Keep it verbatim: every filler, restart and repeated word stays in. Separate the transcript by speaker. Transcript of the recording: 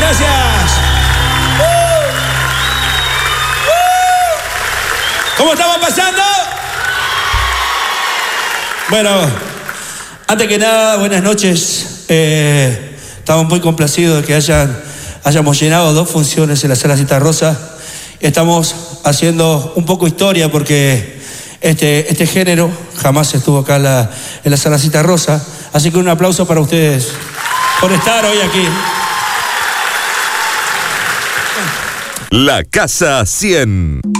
Speaker 1: gracias. Uh, uh. ¿Cómo estamos pasando? Bueno, antes que nada, buenas noches. Eh, estamos muy complacidos de que hayan, hayamos llenado dos funciones en la Sala Citarrosa. Estamos haciendo un poco historia porque este, este género jamás estuvo acá en la, en la Sala Citarrosa. Así que un aplauso para ustedes por estar hoy aquí.
Speaker 2: La Casa cien.